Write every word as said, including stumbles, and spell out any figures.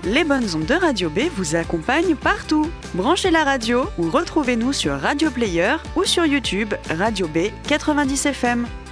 Les bonnes ondes de Radio B vous accompagnent partout. Branchez la radio ou retrouvez-nous sur Radio Player ou sur YouTube Radio B quatre-vingt-dix F M.